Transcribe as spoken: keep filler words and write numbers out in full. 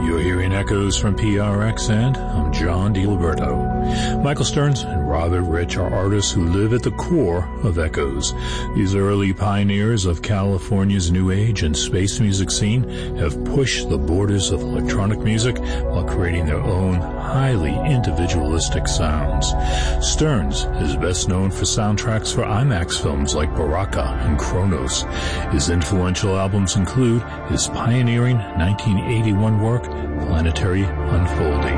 You're hearing echoes from P R X, and I'm John DiLiberto. Michael Stearns and Robert Rich are artists who live at the core of Echoes. These early pioneers of California's new age and space music scene have pushed the borders of electronic music while creating their own highly individualistic sounds. Stearns is best known for soundtracks for IMAX films like Baraka and Kronos. His influential albums include his pioneering nineteen eighty-one work, Planetary Unfolding.